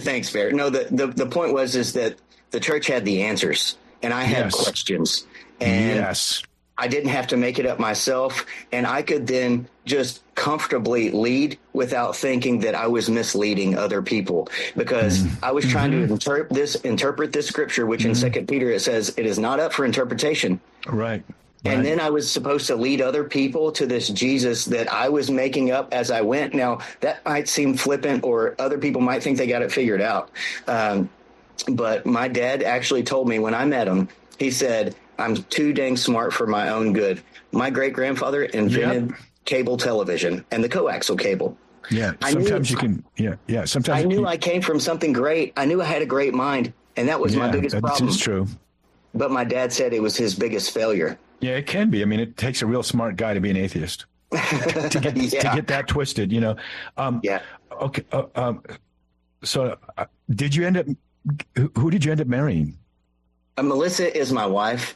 Thanks, Bear. No, the point is that the church had the answers, and I had questions. And I didn't have to make it up myself, and I could then just comfortably lead without thinking that I was misleading other people, because I was trying to interpret this scripture, which in 2 Peter it says it is not up for interpretation. Right. And then I was supposed to lead other people to this Jesus that I was making up as I went. Now, that might seem flippant, or other people might think they got it figured out. But my dad actually told me when I met him, he said, I'm too dang smart for my own good. My great-grandfather invented cable television and the coaxial cable. Yeah, sometimes you can, sometimes I knew I came from something great. I knew I had a great mind, and that was my biggest problem. That's true. But my dad said it was his biggest failure. Yeah, it can be. I mean, it takes a real smart guy to be an atheist. to get that twisted, you know. Okay. So did you end up, who did you end up marrying? Melissa is my wife.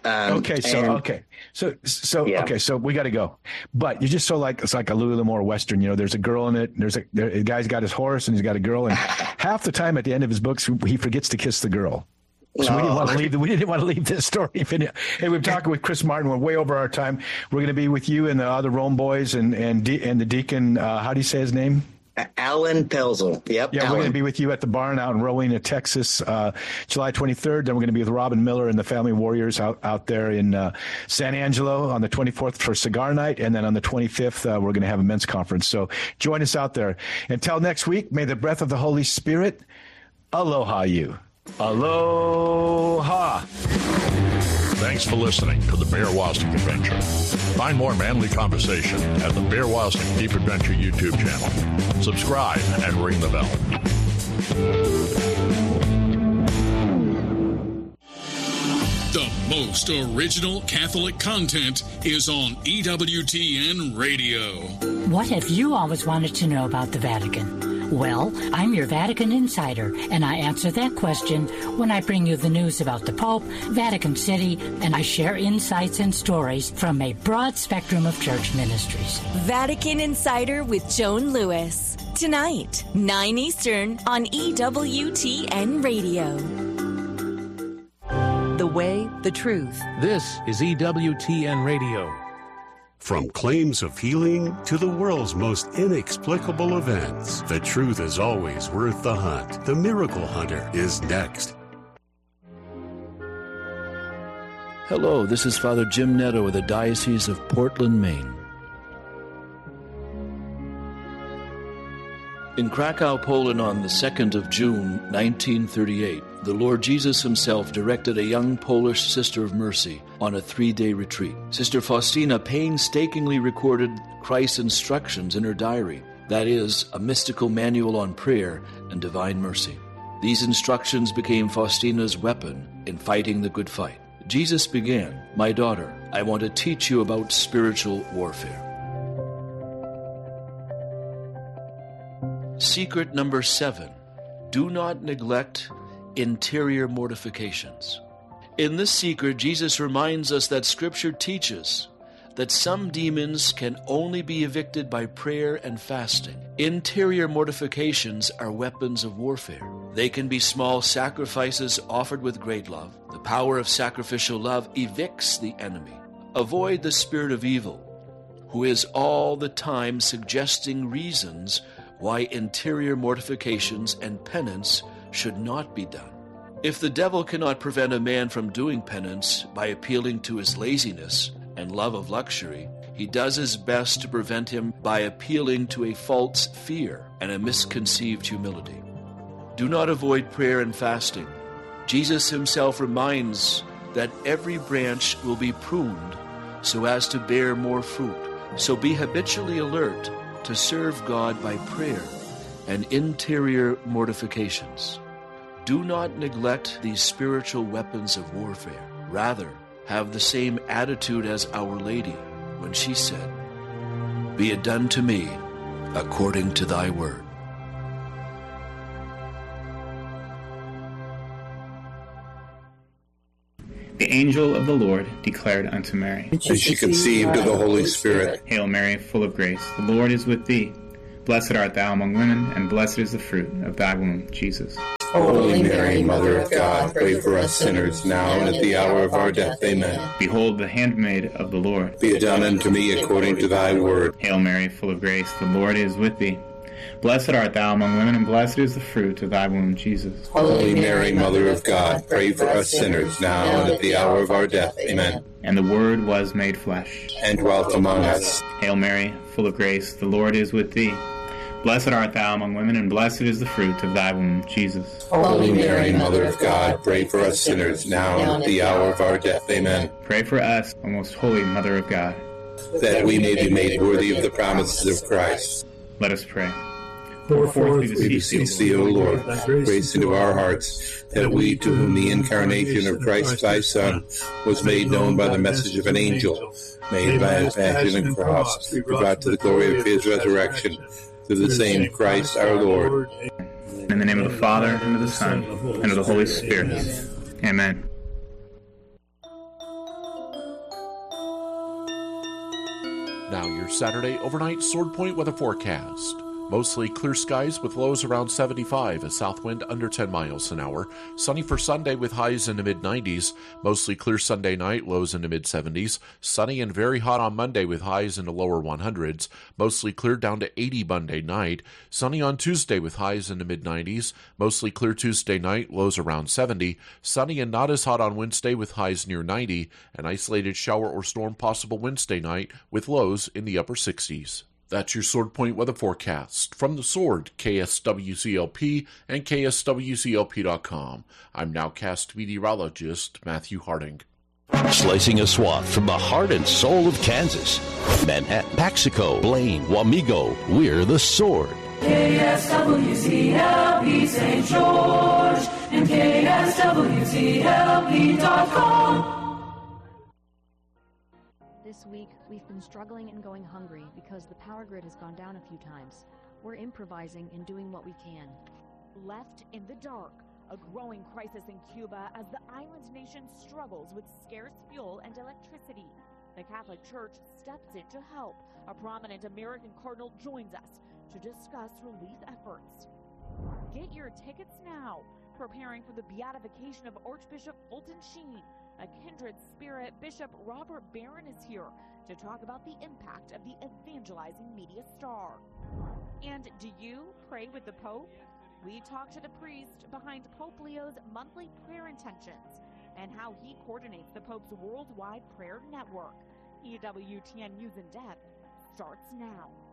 So we got to go. But you just it's like a Louis L'Amour Western. You know, there's a girl in it. The guy's got his horse and he's got a girl, and half the time at the end of his books he forgets to kiss the girl. So we didn't want to leave this story. Hey, we've talking with Chris Martin. We're way over our time. We're going to be with you and the other Rome boys and the deacon. How do you say his name? Alan Pelzel. Yep. Yeah, Alan. We're going to be with you at the barn out in Rowena, Texas, July 23rd. Then we're going to be with Robin Miller and the Family Warriors out there in San Angelo on the 24th for Cigar Night. And then on the 25th, we're going to have a men's conference. So join us out there. Until next week, may the breath of the Holy Spirit aloha you. Aloha. Thanks for listening to the Bear Wozniak Adventure. Find more manly conversation at the Bear Wozniak Deep Adventure YouTube channel. Subscribe and ring the bell. The most original Catholic content is on EWTN Radio. What have you always wanted to know about the Vatican? Well, I'm your Vatican insider, and I answer that question when I bring you the news about the Pope, Vatican City, and I share insights and stories from a broad spectrum of church ministries. Vatican Insider with Joan Lewis. Tonight, 9 Eastern on EWTN Radio. The way, the truth. This is EWTN Radio. From claims of healing to the world's most inexplicable events, the truth is always worth the hunt. The Miracle Hunter is next. Hello, this is Father Jim Netto with the Diocese of Portland, Maine. In Krakow, Poland on the 2nd of June, 1938, the Lord Jesus himself directed a young Polish Sister of Mercy on a 3-day retreat. Sister Faustina painstakingly recorded Christ's instructions in her diary, that is, a mystical manual on prayer and divine mercy. These instructions became Faustina's weapon in fighting the good fight. Jesus began, "My daughter, I want to teach you about spiritual warfare." Secret number 7, do not neglect interior mortifications. In this secret, Jesus reminds us that Scripture teaches that some demons can only be evicted by prayer and fasting. Interior mortifications are weapons of warfare. They can be small sacrifices offered with great love. The power of sacrificial love evicts the enemy. Avoid the spirit of evil, who is all the time suggesting reasons why interior mortifications and penance should not be done. If the devil cannot prevent a man from doing penance by appealing to his laziness and love of luxury, he does his best to prevent him by appealing to a false fear and a misconceived humility. Do not avoid prayer and fasting. Jesus himself reminds that every branch will be pruned so as to bear more fruit. So be habitually alert to serve God by prayer and interior mortifications. Do not neglect these spiritual weapons of warfare. Rather, have the same attitude as Our Lady when she said, "Be it done to me according to thy word." The angel of the Lord declared unto Mary, and she conceived of the Holy Spirit. Hail Mary, full of grace, the Lord is with thee. Blessed art thou among women, and blessed is the fruit of thy womb, Jesus. Holy Mary, Mother of God, pray for us sinners, now and at the hour of our death. Amen. Behold, the handmaid of the Lord. Be it done unto me according to thy word. Hail Mary, full of grace, the Lord is with thee. Blessed art thou among women, and blessed is the fruit of thy womb, Jesus. Holy Mary, Mother of God, pray for us sinners, now and at the hour of our death. Amen. And the Word was made flesh, and dwelt among us. Hail Mary, full of grace, the Lord is with thee. Blessed art thou among women, and blessed is the fruit of thy womb, Jesus. Holy Mary, Mother of God, pray for us sinners, now and at the hour of our death. Amen. Pray for us, O most holy Mother of God, that we may be made worthy of the promises of Christ. Let us pray. Pour forth, we beseech thee, O Lord, grace into our hearts, that we, to whom the incarnation of Christ thy Son was made known by the message of an angel, made by his passion and cross, be brought to the glory of his resurrection, through the same Christ our Lord. In the name of the Father, and of the Son, and of the Holy Spirit. Amen. Now your Saturday overnight Sword Point weather forecast. Mostly clear skies with lows around 75, a south wind under 10 miles an hour. Sunny for Sunday with highs in the mid-90s. Mostly clear Sunday night, lows in the mid-70s. Sunny and very hot on Monday with highs in the lower 100s. Mostly clear down to 80 Monday night. Sunny on Tuesday with highs in the mid-90s. Mostly clear Tuesday night, lows around 70. Sunny and not as hot on Wednesday with highs near 90. An isolated shower or storm possible Wednesday night with lows in the upper 60s. That's your Sword Point weather forecast. From the Sword, KSWCLP and KSWCLP.com. I'm nowcast meteorologist Matthew Harding. Slicing a swath from the heart and soul of Kansas. Manhattan, Paxico, Blaine, Wamego, we're the Sword. KSWCLP St. George and KSWCLP.com. This week, we've been struggling and going hungry because the power grid has gone down a few times. We're improvising and doing what we can. Left in the dark, a growing crisis in Cuba as the island nation struggles with scarce fuel and electricity. The Catholic Church steps in to help. A prominent American cardinal joins us to discuss relief efforts. Get your tickets now. Preparing for the beatification of Archbishop Fulton Sheen. A kindred spirit, Bishop Robert Barron is here to talk about the impact of the evangelizing media star. And do you pray with the Pope? We talk to the priest behind Pope Leo's monthly prayer intentions and how he coordinates the Pope's worldwide prayer network. EWTN News in Depth starts now.